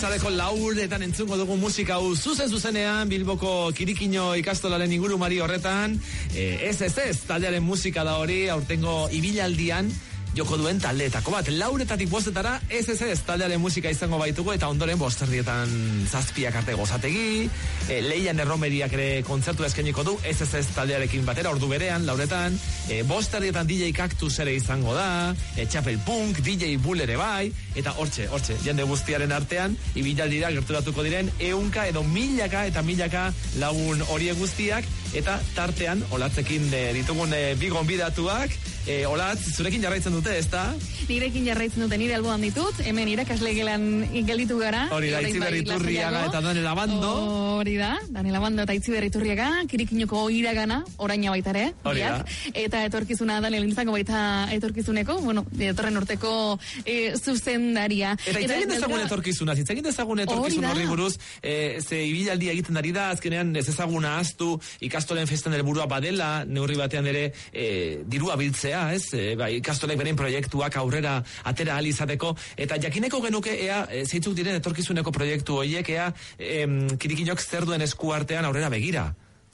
Arratsaldeko 4:00 entzungo dugu musika hau zuzenean Bilboko Kirikino ikastolaren ingurumari horretan. Ez, taldearen musika da hori, aurtengo ibilaldian joko duen taldeetako bat. 4:00 bostetara ez taldearen musika izango baitugu, eta ondoren 5:00 7:00 arte gozategi. Leian Erromeriak ere kontzertu eskainiko du ez taldearekin batera, ordu berean 4:00. 5:00 DJ Cactus ere izango da, Chapel Punk, DJ Bull ere bai, eta hortxe, jende guztiaren artean ibilaldira gerturatuko diren 100 edo 1000 eta 1000 lagun horiek guztiak, eta tartean Olatzekin ditugun bi gonbidatuak. Olatz, zurekin jarraitzen dute, ezta? Nirekin jarraitzen dute, nire alboan ditut, hemen irakasle gelan gelditu gara. Hori da, Itziber Iturriaga eta Daniel Abando. Hori da, Daniel Abando eta Itziber Iturriaga, Kirikinoko iragana, oraina baitare. Hori da. Eta etorkizuna Daniel izango baita etorkizuneko, etorren urteko zuzendaria. Eta itzegin dezagun etorkizun horri buruz, ze ibilaldia egiten ari da, azkenean ez ezaguna ahaztu, ikastolen festen helburua badela, neurri batean ere dirua biltzea, ikastolek beren proiektuak aurrera atera ahal izateko, eta jakineko genuke ea zeitzuk diren etorkizuneko proiektu horiek, ea Kirikinok zer duen esku artean aurrera begira.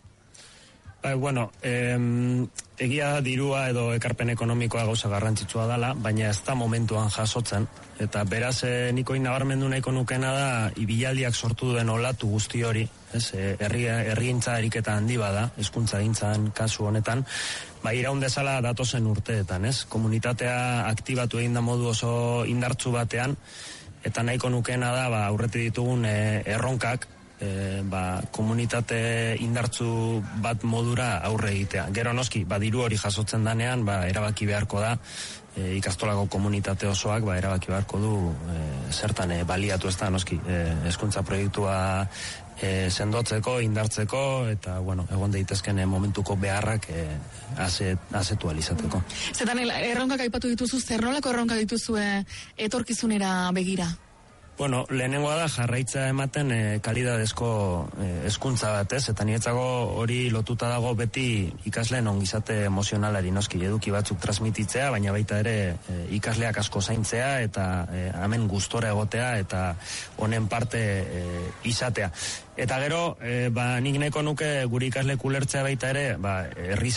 Egia dirua edo ekarpen ekonomikoa gauza garrantzitsua dela, baina ez da momentuan jasotzen, eta beraz nikoin nabarmendu nahiko nukena da ibilaldiak sortu duen olatu guzti hori, herrigintza eriketa handi bada, hezkuntza gintzan kasu honetan, iraun dezala datozen urteetan, komunitatea aktibatu egin da modu oso indartsu batean, eta nahiko nukena da aurretik ditugun erronkak, komunitate indartzu bat modura aurre egitea. Gero noski, diru hori jasotzen danean, erabaki beharko da, ikastolako komunitate osoak, erabaki beharko du zertan baliatu ez da, noski, hezkuntza proiektua sendotzeko, indartzeko, eta, egon daitezken momentuko beharrak azetu alizateko. Zetan, erronkak aipatu dituzu, zer nolako erronkak dituzu etorkizunera begira? Lehenengoa da jarraitza ematen kalidadezko hezkuntza bat, eta niretzako hori lotuta dago beti ikasleen ongizate emozionalari, noski, eduki batzuk transmititzea, baina baita ere ikasleak asko zaintzea, eta hemen gustora egotea, eta honen parte izatea. Eta gero, nik nahiko nuke guri ikasleek ulertzea baita ere, herri